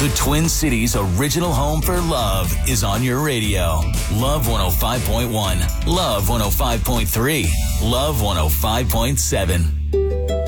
The Twin Cities' original home for love is on your radio. Love 105.1, Love 105.3, Love 105.7.